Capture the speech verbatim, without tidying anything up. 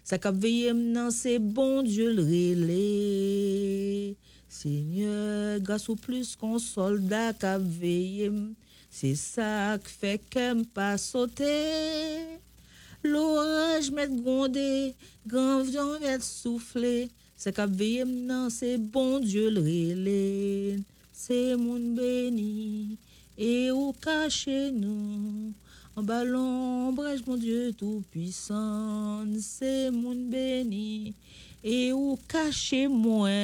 Ça cap veille nan c'est bon Dieu le relé. Seigneur, grâce au plus qu'on soldat cap veille, c'est ça qui fait qu'aime pas sauter. L'orage met grondé, grand vent met soufflé. Ça cap veille nan c'est bon Dieu le relé. C'est mon béni et où cacher nous. En ballon, brèche mon Dieu tout-puissant, c'est mon béni et où cacher moi.